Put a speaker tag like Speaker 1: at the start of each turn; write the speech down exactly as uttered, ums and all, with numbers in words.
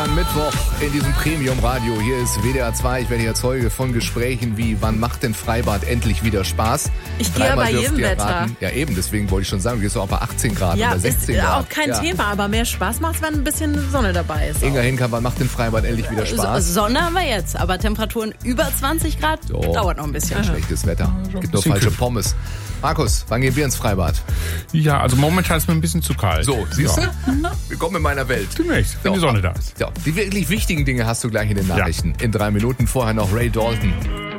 Speaker 1: wunderbaren Mittwoch in diesem Premium-Radio. Hier ist W D R zwei. Ich werde hier Zeuge von Gesprächen wie, wann macht denn Freibad endlich wieder Spaß?
Speaker 2: Ich gehe bei jedem Wetter.
Speaker 1: Raten. Ja eben, deswegen wollte ich schon sagen, du gehst auch bei achtzehn Grad
Speaker 2: ja,
Speaker 1: oder sechzehn
Speaker 2: ist
Speaker 1: Grad.
Speaker 2: Auch kein
Speaker 1: ja.
Speaker 2: Thema, aber mehr Spaß macht es, wenn ein bisschen Sonne dabei ist.
Speaker 1: Inga Hinker, wann macht denn Freibad endlich wieder Spaß?
Speaker 2: Sonne haben wir jetzt, aber Temperaturen über zwanzig Grad
Speaker 1: so.
Speaker 2: Dauert noch ein bisschen.
Speaker 1: Schlechtes Wetter. Gibt nur falsche Pommes. Markus, wann gehen wir ins Freibad?
Speaker 3: Ja, also momentan ist mir ein bisschen zu kalt.
Speaker 1: So, siehst
Speaker 3: ja.
Speaker 1: du? Willkommen in meiner Welt.
Speaker 3: Demnächst, wenn
Speaker 1: so.
Speaker 3: die Sonne da ist.
Speaker 1: So, die wirklich wichtigen Dinge hast du gleich in den Nachrichten. Ja. In drei Minuten vorher noch Ray Dalton.